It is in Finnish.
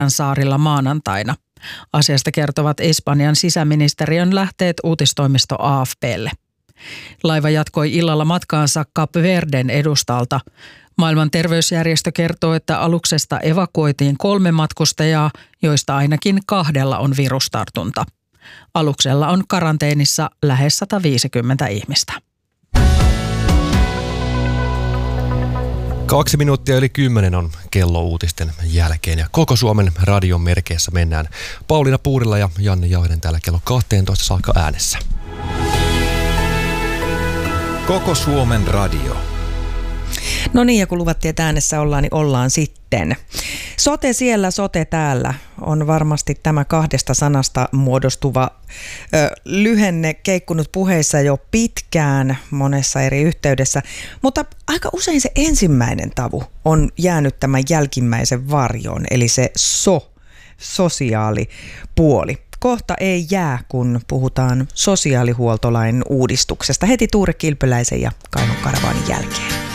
saarilla maanantaina. Asiasta kertovat Espanjan sisäministeriön lähteet uutistoimisto AFP:lle. Laiva jatkoi illalla matkaansa Kap Verden edustalta. Maailman terveysjärjestö kertoo, että aluksesta evakuoitiin 3 matkustajaa, joista ainakin 2 on virustartunta. Aluksella on karanteenissa lähes 150 ihmistä. 2 minuuttia yli 10 on kello uutisten jälkeen ja koko Suomen radion merkeissä mennään. Pauliina Puurila ja Janne Jauhinen täällä kello 12 saakka äänessä. Koko Suomen radio. No niin, ja kun luvattiin, että äänessä ollaan, niin ollaan sitten. Sote siellä, sote täällä on varmasti tämä 2 sanasta muodostuva lyhenne keikkunut puheissa jo pitkään monessa eri yhteydessä, mutta aika usein se ensimmäinen tavu on jäänyt tämän jälkimmäisen varjoon, eli se sosiaalipuoli. Kohta ei jää, kun puhutaan sosiaalihuoltolain uudistuksesta heti Tuure Kilpeläisen ja Kainon Karavaanin jälkeen.